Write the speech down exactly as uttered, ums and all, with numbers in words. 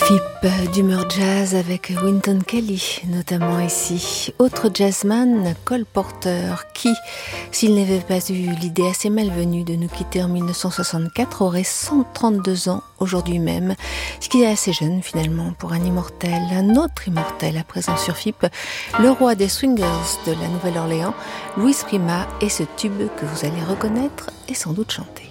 F I P d'humeur jazz avec Wynton Kelly, notamment ici. Autre jazzman, Cole Porter, qui, s'il n'avait pas eu l'idée assez malvenue de nous quitter en mille neuf cent soixante-quatre, aurait cent trente-deux ans aujourd'hui même, ce qui est assez jeune finalement pour un immortel. Un autre immortel à présent sur F I P, le roi des swingers de la Nouvelle-Orléans, Louis Prima, et ce tube que vous allez reconnaître et sans doute chanter.